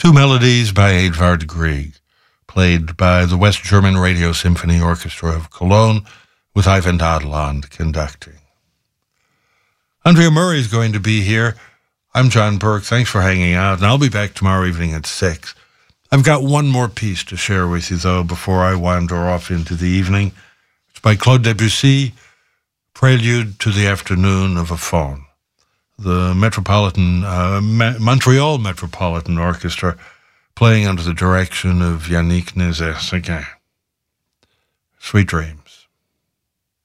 Two melodies by Edvard Grieg, played by the West German Radio Symphony Orchestra of Cologne, with Ivan Dadland conducting. Andrea Murray is going to be here. I'm John Burke. Thanks for hanging out, and I'll be back tomorrow evening at 6. I've got one more piece to share with you, though, before I wander off into the evening. It's by Claude Debussy, Prelude to the Afternoon of a Faun. The Montreal Metropolitan Orchestra, playing under the direction of Yannick Nézet-Séguin. Sweet dreams.